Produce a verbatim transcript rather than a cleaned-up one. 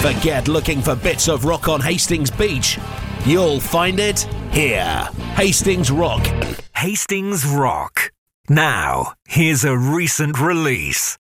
Forget looking for bits of rock on Hastings Beach. You'll find it here. Hastings Rock. Hastings Rock. Now, here's a recent release.